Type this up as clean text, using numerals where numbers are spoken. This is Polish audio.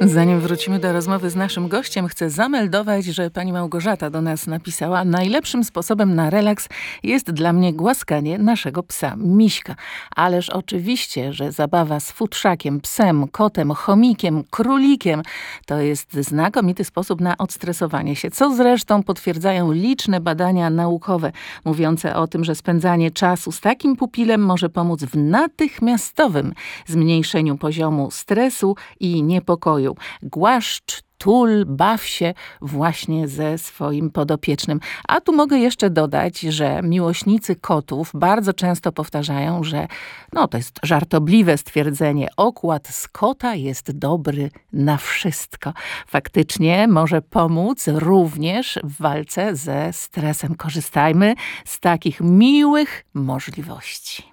Zanim wrócimy do rozmowy z naszym gościem, chcę zameldować, że pani Małgorzata do nas napisała: najlepszym sposobem na relaks jest dla mnie głaskanie naszego psa Miśka. Ależ oczywiście, że zabawa z futrzakiem, psem, kotem, chomikiem, królikiem to jest znakomity sposób na odstresowanie się, co zresztą potwierdzają liczne badania naukowe, mówiące o tym, że spędzanie czasu z takim pupilem może pomóc w natychmiastowym zmniejszeniu poziomu stresu i niepokoju. Głaszcz, tul, baw się właśnie ze swoim podopiecznym. A tu mogę jeszcze dodać, że miłośnicy kotów bardzo często powtarzają, że to jest żartobliwe stwierdzenie: okład z kota jest dobry na wszystko. Faktycznie może pomóc również w walce ze stresem. Korzystajmy z takich miłych możliwości.